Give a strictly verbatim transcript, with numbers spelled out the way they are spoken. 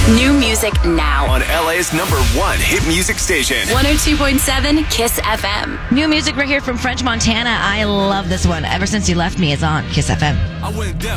New music now. On L A's number one hit music station. one oh two point seven Kiss F M. New music right here from French Montana. I love this one. Ever Since You Left Me is on Kiss F M. I went down.